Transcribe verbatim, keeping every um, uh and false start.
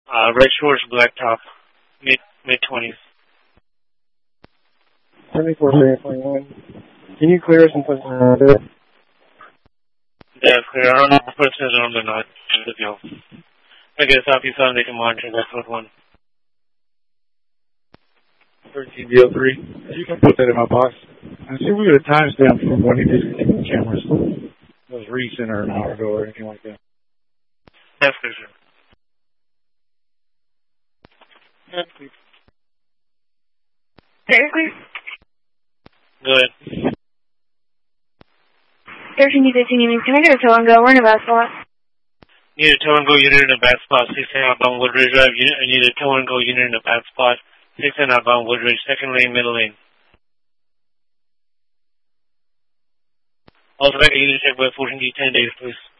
Uh, red shorts, black top, mid mid twenties. Seventy-four twenty-one. Can you clear us and put uh, there? Yeah, clear. I don't know if the person is armed or not. The deal. I guess if you found they can monitor that code one. thirteen D O three. You can put that in my box. I see we got a timestamp from when he discontinued cameras. It was recent or an hour ago or anything like that. That's for sure. That's clear. Very clear. Go ahead. thirteen D fifteen units, can I get a tow and go? We're in a bad spot. Need a tow and go unit in a bad spot. six ten outbound Woodridge Drive. Unit, I need a tow and go unit in a bad spot. six ten outbound Woodridge, second lane, middle lane. Also, back a unit check by fourteen D ten days, please.